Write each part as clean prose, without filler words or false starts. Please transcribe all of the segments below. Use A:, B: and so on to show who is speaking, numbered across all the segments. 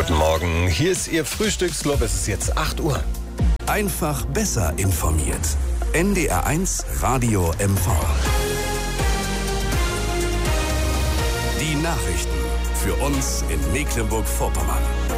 A: Guten Morgen, hier ist Ihr Frühstücksclub, es ist jetzt 8 Uhr.
B: Einfach besser informiert. NDR1 Radio MV. Die Nachrichten für uns in Mecklenburg-Vorpommern.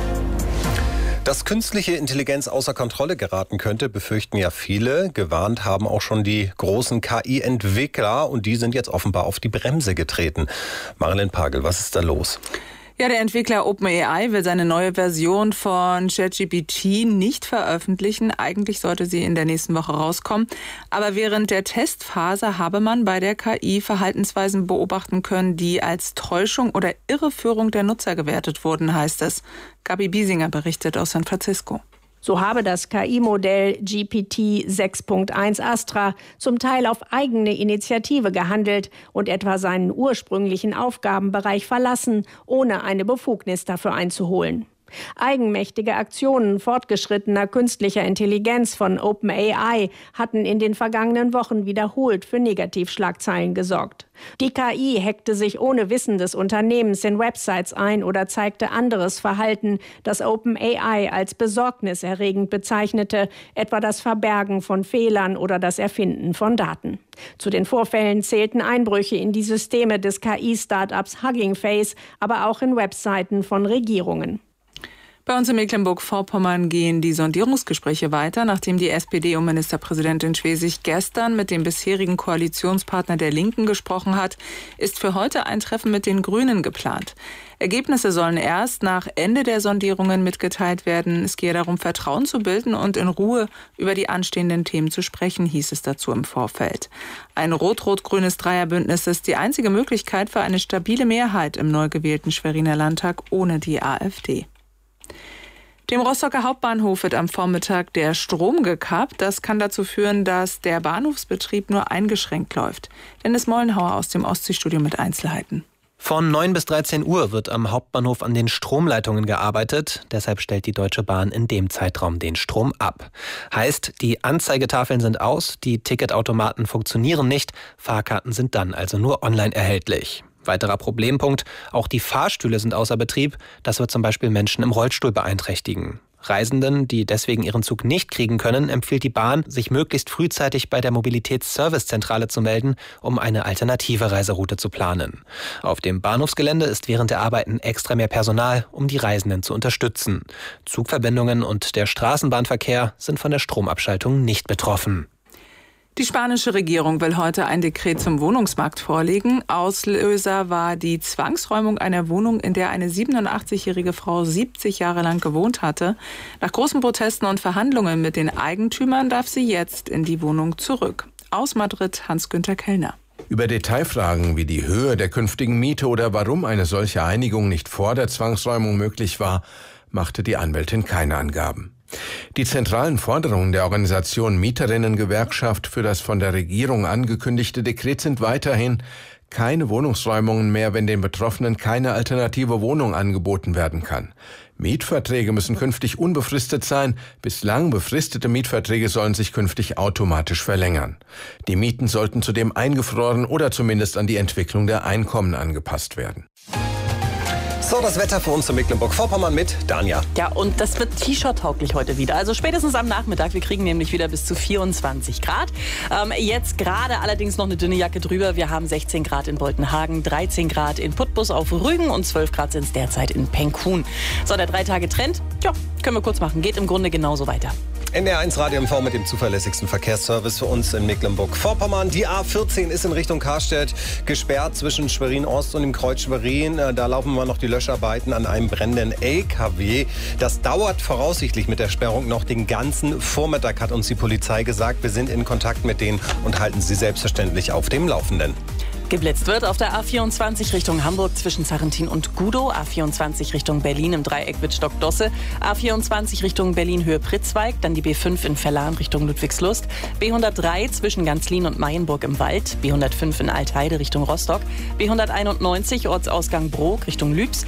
A: Dass künstliche Intelligenz außer Kontrolle geraten könnte, befürchten ja viele. Gewarnt haben auch schon die großen KI-Entwickler und die sind jetzt offenbar auf die Bremse getreten. Marilyn Pagel, was ist da los?
C: Ja, der Entwickler OpenAI will seine neue Version von ChatGPT nicht veröffentlichen. Eigentlich sollte sie in der nächsten Woche rauskommen. Aber während der Testphase habe man bei der KI Verhaltensweisen beobachten können, die als Täuschung oder Irreführung der Nutzer gewertet wurden, heißt es. Gabi Biesinger berichtet aus San Francisco.
D: So habe das KI-Modell GPT 6.1 Astra zum Teil auf eigene Initiative gehandelt und etwa seinen ursprünglichen Aufgabenbereich verlassen, ohne eine Befugnis dafür einzuholen. Eigenmächtige Aktionen fortgeschrittener künstlicher Intelligenz von OpenAI hatten in den vergangenen Wochen wiederholt für Negativschlagzeilen gesorgt. Die KI hackte sich ohne Wissen des Unternehmens in Websites ein oder zeigte anderes Verhalten, das OpenAI als besorgniserregend bezeichnete, etwa das Verbergen von Fehlern oder das Erfinden von Daten. Zu den Vorfällen zählten Einbrüche in die Systeme des KI-Startups Hugging Face, aber auch in Webseiten von Regierungen.
C: Bei uns in Mecklenburg-Vorpommern gehen die Sondierungsgespräche weiter. Nachdem die SPD um Ministerpräsidentin Schwesig gestern mit dem bisherigen Koalitionspartner der Linken gesprochen hat, ist für heute ein Treffen mit den Grünen geplant. Ergebnisse sollen erst nach Ende der Sondierungen mitgeteilt werden. Es gehe darum, Vertrauen zu bilden und in Ruhe über die anstehenden Themen zu sprechen, hieß es dazu im Vorfeld. Ein rot-rot-grünes Dreierbündnis ist die einzige Möglichkeit für eine stabile Mehrheit im neu gewählten Schweriner Landtag ohne die AfD. Dem Rostocker Hauptbahnhof wird am Vormittag der Strom gekappt. Das kann dazu führen, dass der Bahnhofsbetrieb nur eingeschränkt läuft. Dennis Mollenhauer aus dem Ostseestudio mit Einzelheiten.
E: Von 9 bis 13 Uhr wird am Hauptbahnhof an den Stromleitungen gearbeitet. Deshalb stellt die Deutsche Bahn in dem Zeitraum den Strom ab. Heißt, die Anzeigetafeln sind aus, die Ticketautomaten funktionieren nicht, Fahrkarten sind dann also nur online erhältlich. Weiterer Problempunkt, auch die Fahrstühle sind außer Betrieb. Das wird zum Beispiel Menschen im Rollstuhl beeinträchtigen. Reisenden, die deswegen ihren Zug nicht kriegen können, empfiehlt die Bahn, sich möglichst frühzeitig bei der Mobilitätsservicezentrale zu melden, um eine alternative Reiseroute zu planen. Auf dem Bahnhofsgelände ist während der Arbeiten extra mehr Personal, um die Reisenden zu unterstützen. Zugverbindungen und der Straßenbahnverkehr sind von der Stromabschaltung nicht betroffen.
C: Die spanische Regierung will heute ein Dekret zum Wohnungsmarkt vorlegen. Auslöser war die Zwangsräumung einer Wohnung, in der eine 87-jährige Frau 70 Jahre lang gewohnt hatte. Nach großen Protesten und Verhandlungen mit den Eigentümern darf sie jetzt in die Wohnung zurück. Aus Madrid Hans-Günther Kellner.
F: Über Detailfragen wie die Höhe der künftigen Miete oder warum eine solche Einigung nicht vor der Zwangsräumung möglich war, machte die Anwältin keine Angaben. Die zentralen Forderungen der Organisation Mieterinnengewerkschaft für das von der Regierung angekündigte Dekret sind weiterhin: keine Wohnungsräumungen mehr, wenn den Betroffenen keine alternative Wohnung angeboten werden kann. Mietverträge müssen künftig unbefristet sein. Bislang befristete Mietverträge sollen sich künftig automatisch verlängern. Die Mieten sollten zudem eingefroren oder zumindest an die Entwicklung der Einkommen angepasst werden.
A: So, das Wetter für uns in Mecklenburg-Vorpommern mit Danja.
G: Ja, und das wird T-Shirt-tauglich heute wieder. Also spätestens am Nachmittag. Wir kriegen nämlich wieder bis zu 24 Grad. Jetzt gerade allerdings noch eine dünne Jacke drüber. Wir haben 16 Grad in Boltenhagen, 13 Grad in Putbus auf Rügen und 12 Grad sind es derzeit in Penkhuhn. So, der 3-Tage-Trend, ja, können wir kurz machen. Geht im Grunde genauso weiter.
A: NDR1 Radio MV mit dem zuverlässigsten Verkehrsservice für uns in Mecklenburg-Vorpommern. Die A14 ist in Richtung Karstedt gesperrt zwischen Schwerin-Ost und dem Kreuz Schwerin. Da laufen immer noch die Löscharbeiten an einem brennenden LKW. Das dauert voraussichtlich mit der Sperrung noch den ganzen Vormittag, hat uns die Polizei gesagt. Wir sind in Kontakt mit denen und halten Sie selbstverständlich auf dem Laufenden.
G: Geblitzt wird auf der A24 Richtung Hamburg zwischen Sarrentin und Gudow, A24 Richtung Berlin im Dreieck Wittstock-Dosse, A24 Richtung Berlin-Höhe Pritzwalk, dann die B5 in Verlan Richtung Ludwigslust, B103 zwischen Ganzlin und Mayenburg im Wald, B105 in Altheide Richtung Rostock, B191 Ortsausgang Brok Richtung Lübs,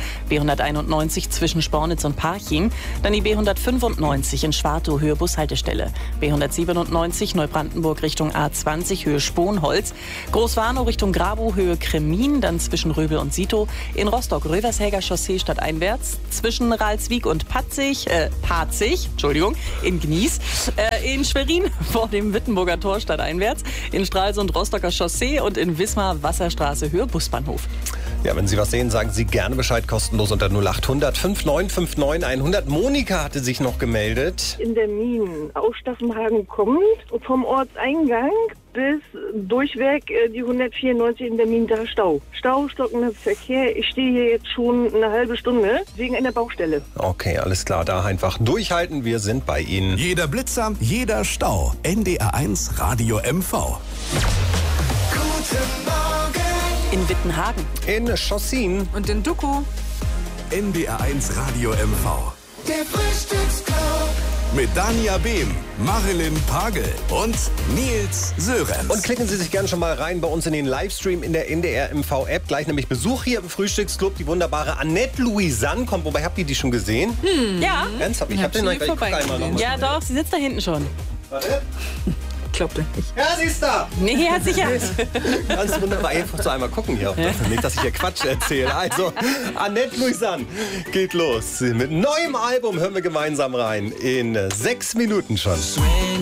G: B191 zwischen Spornitz und Parchim, dann die B195 in Schwartow Höhe Bushaltestelle, B197 Neubrandenburg Richtung A20 Höhe Sponholz, Großwarnow Richtung Grad Wabo Höhe Kremin, dann zwischen Röbel und Sito. In Rostock Rövershäger Chaussee stadteinwärts. Zwischen Ralswiek und Patzig, in Gnies. In Schwerin vor dem Wittenburger Tor stadteinwärts. In Stralsund Rostocker Chaussee und in Wismar Wasserstraße Höhe Busbahnhof.
A: Ja, wenn Sie was sehen, sagen Sie gerne Bescheid, kostenlos unter 0800 5959 100. Monika hatte sich noch gemeldet.
H: In der Minen aus Staffenhagen kommt, vom Ortseingang bis durchweg die 194 in der Minen da Stau. Stau, stockender Verkehr. Ich stehe hier jetzt schon eine halbe Stunde wegen einer Baustelle.
A: Okay, alles klar, da einfach durchhalten. Wir sind bei Ihnen.
B: Jeder Blitzer, jeder Stau. NDR1 Radio MV.
I: Guten Morgen.
G: In Wittenhagen.
A: In Chausseen.
C: Und in Dukow.
B: NDR1 Radio MV.
I: Der Frühstücksclub.
B: Mit Dania Behm, Marilyn Pagel und Nils Sörenz.
A: Und klicken Sie sich gerne schon mal rein bei uns in den Livestream in der NDR MV-App. Gleich nämlich Besuch hier im Frühstücksclub. Die wunderbare Annette Louisanne kommt. Wobei, habt ihr die schon gesehen?
G: Ja.
A: Ernsthaft? Ich hab den noch gleich einmal noch mal.
G: Ja, doch, sie sitzt da hinten schon.
A: Warte.
C: Glaubt nicht.
A: Ja, sie ist da.
G: Nee, ja, sicher.
A: Ganz wunderbar. Einfach so einmal gucken hier. Nicht, dass ich hier Quatsch erzähle. Also, Annette Louisanne geht los. Mit neuem Album hören wir gemeinsam rein. In 6 Minuten schon.